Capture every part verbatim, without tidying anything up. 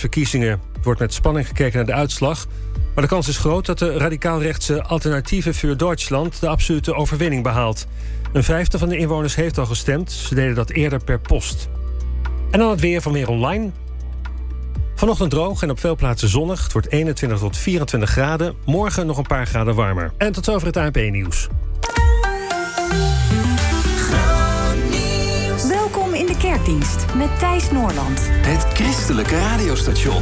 presidentsverkiezingen. Er wordt met spanning gekeken naar de uitslag. Maar de kans is groot dat de radicaal-rechtse Alternative für Deutschland de absolute overwinning behaalt. Een vijfde van de inwoners heeft al gestemd. Ze deden dat eerder per post. En dan het weer van Weer Online. Vanochtend droog en op veel plaatsen zonnig. Het wordt eenentwintig tot vierentwintig graden. Morgen nog een paar graden warmer. En tot zover het A N P-nieuws. Welkom in de kerkdienst met Thijs Noorland. Het christelijke radiostation.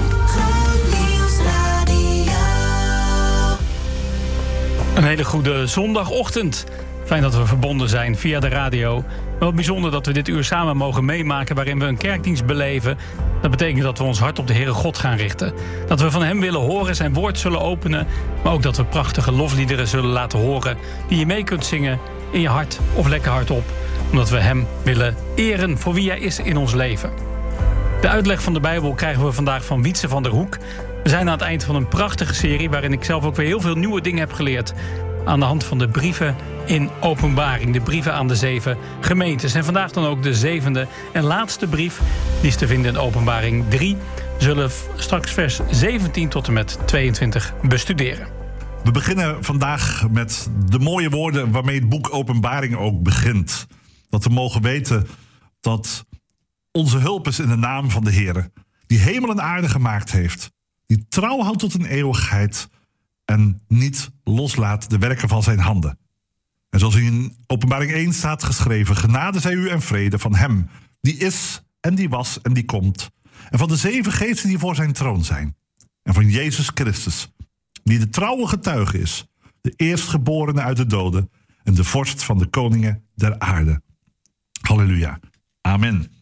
Een hele goede zondagochtend. Fijn dat we verbonden zijn via de radio. Wel bijzonder dat we dit uur samen mogen meemaken waarin we een kerkdienst beleven. Dat betekent dat we ons hart op de Heere God gaan richten. Dat we van hem willen horen, zijn woord zullen openen. Maar ook dat we prachtige lofliederen zullen laten horen die je mee kunt zingen in je hart of lekker hardop. Omdat we hem willen eren voor wie hij is in ons leven. De uitleg van de Bijbel krijgen we vandaag van Wietse van der Hoek. We zijn aan het eind van een prachtige serie waarin ik zelf ook weer heel veel nieuwe dingen heb geleerd. Aan de hand van de brieven in Openbaring, de brieven aan de zeven gemeentes. En vandaag dan ook de zevende en laatste brief, die is te vinden in Openbaring drie. We zullen straks vers zeventien tot en met tweeëntwintig bestuderen. We beginnen vandaag met de mooie woorden waarmee het boek Openbaring ook begint. Dat we mogen weten dat onze hulp is in de naam van de Heere, die hemel en aarde gemaakt heeft, die trouw houdt tot een eeuwigheid en niet loslaat de werken van zijn handen. En zoals in Openbaring één staat geschreven, genade zij u en vrede van hem, die is en die was en die komt, en van de zeven geesten die voor zijn troon zijn, en van Jezus Christus, die de trouwe getuige is, de eerstgeborene uit de doden en de vorst van de koningen der aarde. Halleluja. Amen.